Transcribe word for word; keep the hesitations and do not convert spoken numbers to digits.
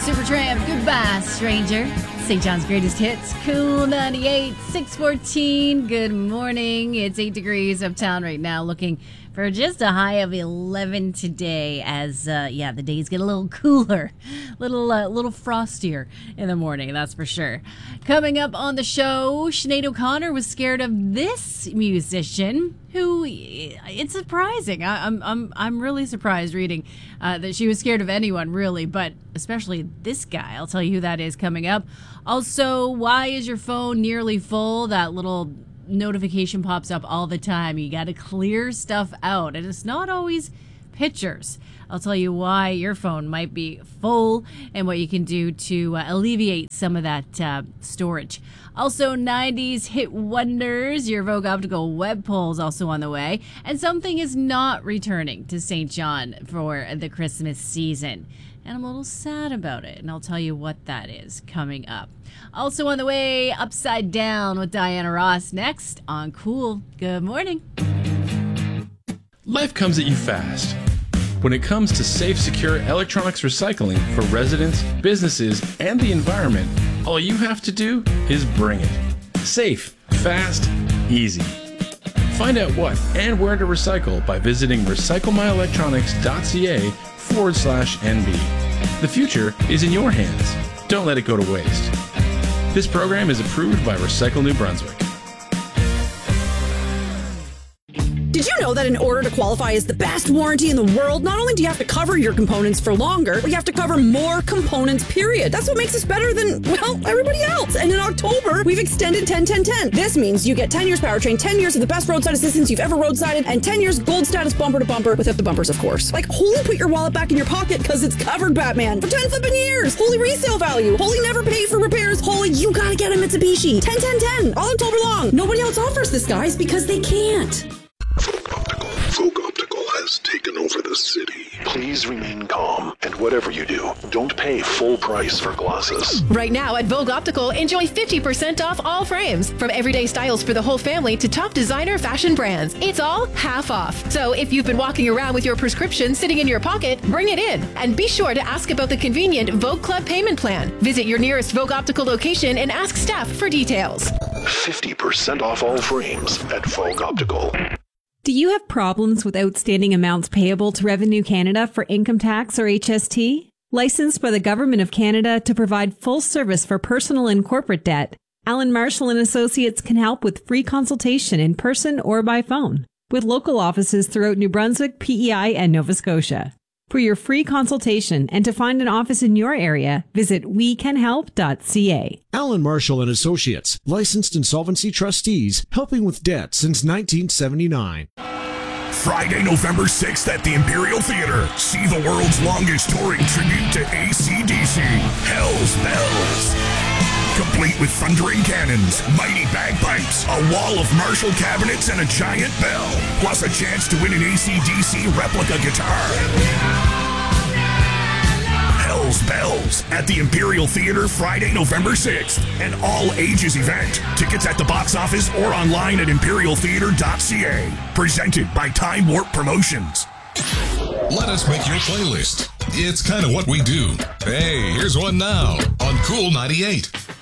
Supertramp, Goodbye Stranger. Saint John's Greatest Hits, Cool ninety-eight, six fourteen. Good morning. It's eight degrees uptown right now, looking for just a high of eleven today as, uh, yeah, the days get a little cooler, little uh, little frostier in the morning, that's for sure. Coming up on the show, Sinead O'Connor was scared of this musician who, it's surprising. I, I'm I'm I'm really surprised reading uh, that she was scared of anyone, really, but especially this guy. I'll tell you who that is coming up. Also, why is your phone nearly full? That little notification pops up all the time. You got to clear stuff out, and it's not always pictures. I'll tell you why your phone might be full and what you can do to uh, alleviate some of that uh, storage. Also, nineties hit wonders. Your Vogue Optical web poll is also on the way, and something is not returning to Saint John for the Christmas season. And I'm a little sad about it, and I'll tell you what that is coming up. Also on the way, Upside Down with Diana Ross next on Cool. Good morning. Life comes at you fast. When it comes to safe, secure electronics recycling for residents, businesses, and the environment, all you have to do is bring it. Safe, fast, easy. Find out what and where to recycle by visiting recyclemyelectronics.ca forward slash NB. The future is in your hands. Don't let it go to waste. This program is approved by Recycle New Brunswick. Did you know that in order to qualify as the best warranty in the world, not only do you have to cover your components for longer, but you have to cover more components, period. That's what makes us better than, well, everybody else. And in October, we've extended ten ten ten. This means you get ten years powertrain, ten years of the best roadside assistance you've ever roadsided, and ten years gold status bumper to bumper without the bumpers, of course. Like, holy put your wallet back in your pocket because it's covered, Batman, for ten flipping years. Holy resale value. Holy never pay for repairs. Holy you gotta get a Mitsubishi. ten ten ten. All October long. Nobody else offers this, guys, because they can't. Vogue Optical. Vogue Optical has taken over the city. Please remain calm, and whatever you do, don't pay full price for glasses. Right now at Vogue Optical, enjoy fifty percent off all frames. From everyday styles for the whole family to top designer fashion brands. It's all half off. So if you've been walking around with your prescription sitting in your pocket, bring it in. And be sure to ask about the convenient Vogue Club payment plan. Visit your nearest Vogue Optical location and ask staff for details. fifty percent off all frames at Vogue Optical. Do you have problems with outstanding amounts payable to Revenue Canada for income tax or H S T? Licensed by the Government of Canada to provide full service for personal and corporate debt, Allen Marshall and Associates can help with free consultation in person or by phone, with local offices throughout New Brunswick, P E I, and Nova Scotia. For your free consultation and to find an office in your area, visit we can help dot c a. Allen Marshall and Associates, licensed insolvency trustees, helping with debt since nineteen seventy-nine. Friday, November sixth at the Imperial Theatre. See the world's longest touring tribute to A C D C, Hell's Bells. Complete with thundering cannons, mighty bagpipes, a wall of Marshall cabinets, and a giant bell. Plus a chance to win an A C D C replica guitar. Hell's Bells at the Imperial Theatre Friday, November sixth. An all-ages event. Tickets at the box office or online at imperial theatre dot c a. Presented by Time Warp Promotions. Let us make your playlist. It's kind of what we do. Hey, here's one now on Cool ninety-eight.